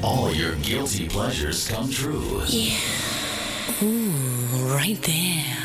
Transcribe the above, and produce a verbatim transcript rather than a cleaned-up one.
All your guilty pleasures come true. Yeah. Ooh, right there.